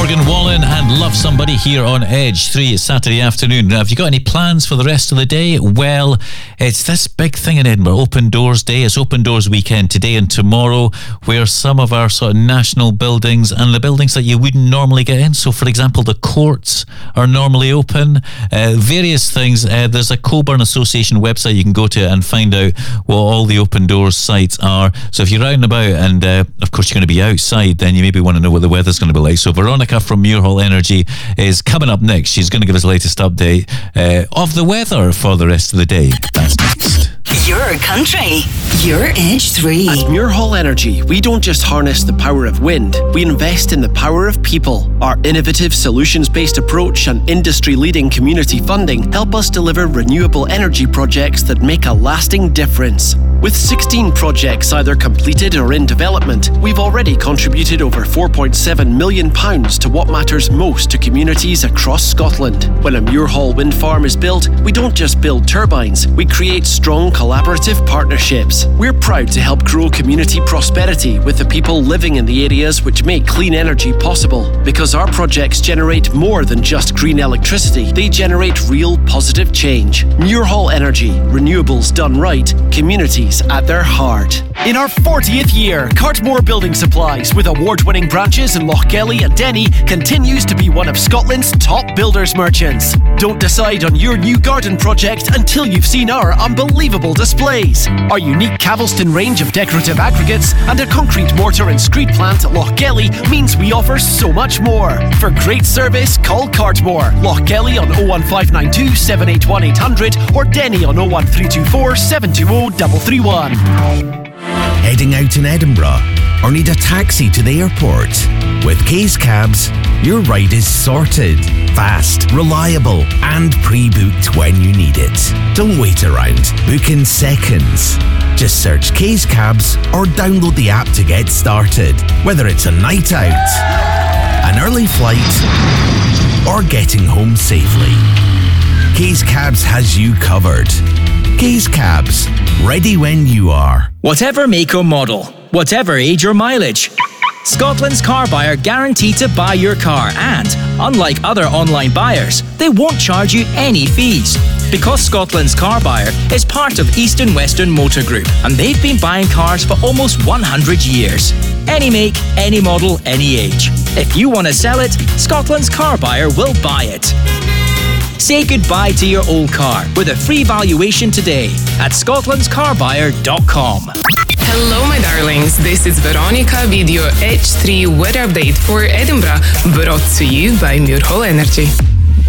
Morgan Wallen and Love Somebody here on Edge 3. It's Saturday afternoon. Now, have you got any plans for the rest of the day? Well, it's this big thing in Edinburgh, Open Doors Day. It's Open Doors Weekend today and tomorrow, where some of our sort of national buildings and the buildings that you wouldn't normally get in, so for example the courts are normally open, various things. There's a Coburn Association website you can go to and find out what all the Open Doors sites are. So if you're out and about and of course you're going to be outside, then you maybe want to know what the weather's going to be like. So Veronica from Muirhall Energy is coming up next. She's going to give us the latest update of the weather for the rest of the day. That's next. Your country, your Edge 3. At Muirhall Energy, we don't just harness the power of wind, we invest in the power of people. Our innovative solutions-based approach and industry-leading community funding help us deliver renewable energy projects that make a lasting difference. With 16 projects either completed or in development, we've already contributed over £4.7 million to what matters most to communities across Scotland. When a Muirhall wind farm is built, we don't just build turbines, we create strong collaborative partnerships. We're proud to help grow community prosperity with the people living in the areas which make clean energy possible. Because our projects generate more than just green electricity, they generate real positive change. Muirhall Energy, renewables done right, communities at their heart. In our 40th year, Cartmore Building Supplies, with award-winning branches in Lochgelly and Denny, continues to be one of Scotland's top builders merchants. Don't decide on your new garden project until you've seen our unbelievable displays. Our unique Cavelston range of decorative aggregates and a concrete mortar and screed plant at Lochgelly means we offer so much more. For great service, call Cartmore. Lochgelly on 01592 781 800 or Denny on 01324 720 331. Heading out in Edinburgh or need a taxi to the airport? With Case Cabs, your ride is sorted, fast, reliable and pre-booked when you need it. Don't wait around, book in seconds. Just search Case Cabs or download the app to get started. Whether it's a night out, an early flight or getting home safely, Case Cabs has you covered. Case Cabs, ready when you are. Whatever make or model, whatever age or mileage, Scotland's car buyer guaranteed to buy your car, and unlike other online buyers, they won't charge you any fees. Because Scotland's car buyer is part of East and Western Motor Group, and they've been buying cars for almost 100 years. Any make, any model, any age. If you want to sell it, Scotland's car buyer will buy it. Say goodbye to your old car with a free valuation today at scotlandscarbuyer.com. Hello, my darlings. This is Veronica with your H3 weather update for Edinburgh, brought to you by Muirhall Energy.